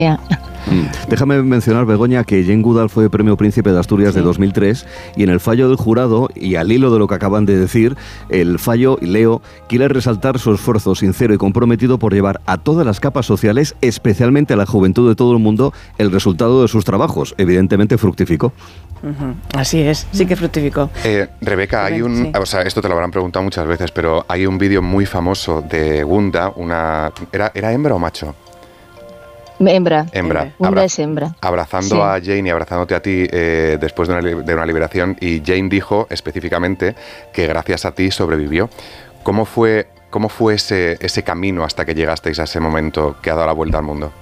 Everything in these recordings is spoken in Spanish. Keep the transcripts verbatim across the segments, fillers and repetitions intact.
Mm. Déjame mencionar, Begoña, que Jane Goodall fue Premio Príncipe de Asturias sí. de dos mil tres, y en el fallo del jurado, y al hilo de lo que acaban de decir, el fallo, y leo, quiere resaltar su esfuerzo sincero y comprometido por llevar a todas las capas sociales, especialmente a la juventud de todo el mundo, el resultado de sus trabajos. Evidentemente fructificó. Uh-huh. Así es, sí que fructificó. Eh, Rebeca, hay un, sí. o sea, esto te lo habrán preguntado muchas veces, pero hay un vídeo muy famoso de Gunda, una, ¿era, era hembra o macho? Hembra. Hembra. Gunda Abra- es hembra. Abrazando sí. a Jane y abrazándote a ti eh, después de una, de una liberación, y Jane dijo específicamente que gracias a ti sobrevivió. ¿Cómo fue, cómo fue ese, ese camino hasta que llegasteis a ese momento que ha dado la vuelta al mundo?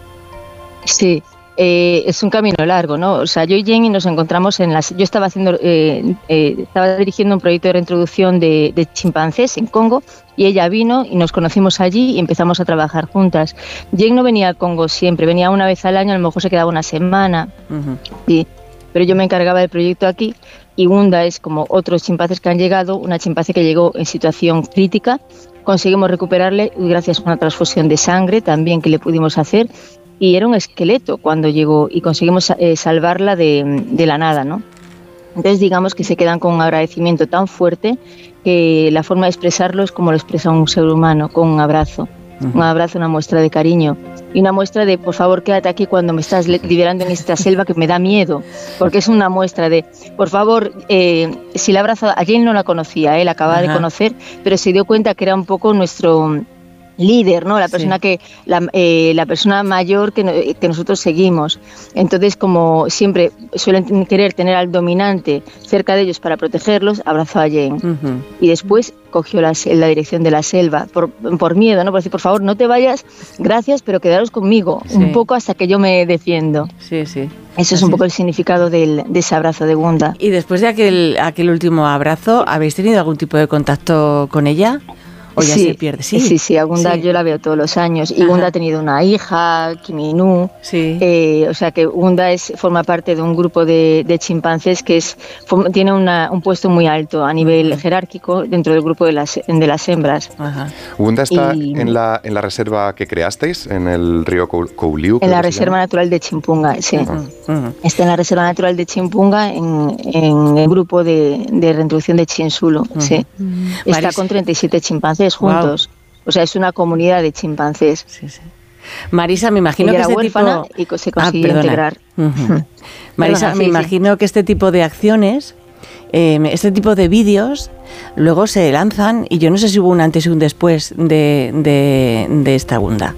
Sí. Eh, es un camino largo, ¿no? O sea, yo y Jane nos encontramos en las... Yo estaba haciendo, eh, eh, estaba dirigiendo un proyecto de reintroducción de, de chimpancés en Congo, y ella vino y nos conocimos allí y empezamos a trabajar juntas. Jane no venía a Congo siempre, venía una vez al año, a lo mejor se quedaba una semana, uh-huh. sí, pero yo me encargaba del proyecto aquí, y Gunda es como otros chimpancés que han llegado, una chimpancé que llegó en situación crítica, conseguimos recuperarle gracias a una transfusión de sangre también que le pudimos hacer, y era un esqueleto cuando llegó y conseguimos eh, salvarla de, de la nada, ¿no? Entonces digamos que se quedan con un agradecimiento tan fuerte que la forma de expresarlo es como lo expresa un ser humano, con un abrazo. Uh-huh. Un abrazo, una muestra de cariño y una muestra de, por favor, quédate aquí cuando me estás liberando en esta selva que me da miedo, porque es una muestra de, por favor, eh, si la abrazo, a Jane no la conocía, él eh, acababa uh-huh. de conocer, pero se dio cuenta que era un poco nuestro líder, ¿no? La persona sí. que la, eh, la persona mayor que, no, que nosotros seguimos. Entonces, como siempre suelen querer tener al dominante cerca de ellos para protegerlos, abrazó a Jane. Uh-huh. Y después cogió la, la dirección de la selva por, por miedo, ¿no? Por decir, por favor, no te vayas, gracias, pero quedaros conmigo sí. un poco hasta que yo me defiendo. Sí, sí. Eso es un poco el significado del, de ese abrazo de Gunda. Y después de aquel, aquel último abrazo, ¿habéis tenido algún tipo de contacto con ella? ¿O ya sí, se pierde? Sí, sí, sí, a Gunda sí. yo la veo todos los años. Y Ajá. Gunda ha tenido una hija, Kiminu. Sí. Eh, o sea que Gunda es, forma parte de un grupo de, de chimpancés que es, tiene una, un puesto muy alto a nivel uh-huh. jerárquico dentro del grupo de las, de las hembras. Ajá. Gunda está y, en, la, en la reserva que creasteis, en el río Couliu. En la Reserva Natural de Chimpunga, sí. Uh-huh. Uh-huh. Está en la Reserva Natural de Chimpunga, en, en el grupo de, de reintroducción de Chinsulo. Uh-huh. Sí. Uh-huh. Está Maris. Con treinta y siete chimpancés juntos, wow. O sea, es una comunidad de chimpancés. Sí, sí. Marisa, me imagino Ella que era este huérfana tipo... y se consiguió ah, integrar. Uh-huh. Marisa, perdona, me sí, imagino sí. que este tipo de acciones, eh, este tipo de vídeos, luego se lanzan y yo no sé si hubo un antes y un después de, de, de esta Gunda.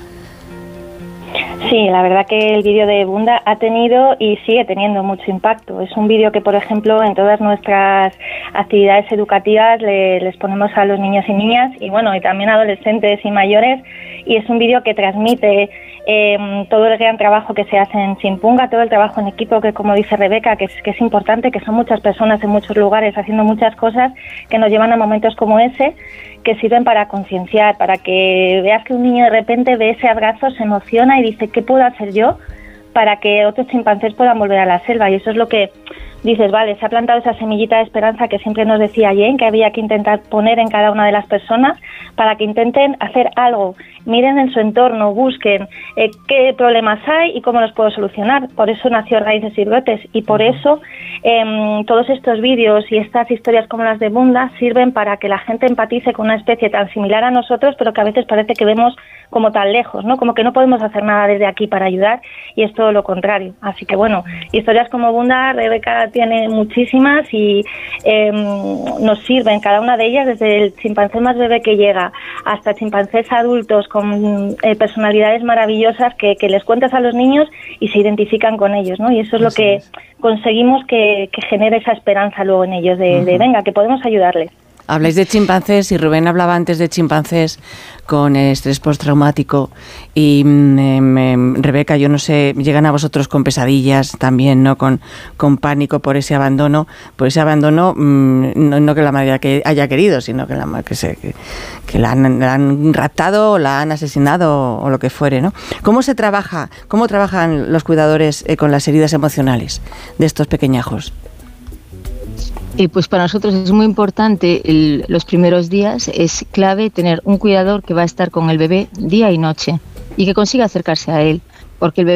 Sí, la verdad que el vídeo de Gunda ha tenido y sigue teniendo mucho impacto. Es un vídeo que, por ejemplo, en todas nuestras actividades educativas le, les ponemos a los niños y niñas, y bueno, y también a adolescentes y mayores, y es un vídeo que transmite eh, todo el gran trabajo que se hace en Chimpunga, todo el trabajo en equipo que, como dice Rebeca, que es, que es importante, que son muchas personas en muchos lugares haciendo muchas cosas que nos llevan a momentos como ese, que sirven para concienciar, para que veas que un niño de repente ve ese abrazo, se emociona y dice, ¿qué puedo hacer yo para que otros chimpancés puedan volver a la selva? Y eso es lo que dices, vale, se ha plantado esa semillita de esperanza que siempre nos decía Jane, que había que intentar poner en cada una de las personas para que intenten hacer algo, miren en su entorno, busquen eh, qué problemas hay y cómo los puedo solucionar. Por eso nació Raíces y Brotes, y por eso eh, todos estos vídeos y estas historias como las de Gunda sirven para que la gente empatice con una especie tan similar a nosotros, pero que a veces parece que vemos como tan lejos, ¿no? Como que no podemos hacer nada desde aquí para ayudar, y es todo lo contrario. Así que bueno, historias como Gunda, Rebeca tiene muchísimas y eh, nos sirven cada una de ellas, desde el chimpancé más bebé que llega hasta chimpancés adultos con eh, personalidades maravillosas que, que les cuentas a los niños y se identifican con ellos, ¿no? Y eso es lo que conseguimos que, que genere esa esperanza luego en ellos de, uh-huh. de venga, que podemos ayudarles. Habláis de chimpancés y Rubén hablaba antes de chimpancés con estrés postraumático y eh, Rebeca, yo no sé, llegan a vosotros con pesadillas también, ¿no? Con, con pánico por ese abandono, por ese abandono, mmm, no, no que la madre que haya querido, sino que la que se que, que la, han, la han raptado, o la han asesinado o, o lo que fuere, ¿no? ¿Cómo se trabaja, cómo trabajan los cuidadores eh, con las heridas emocionales de estos pequeñajos? Eh, pues para nosotros es muy importante, el, los primeros días es clave tener un cuidador que va a estar con el bebé día y noche y que consiga acercarse a él, porque el bebé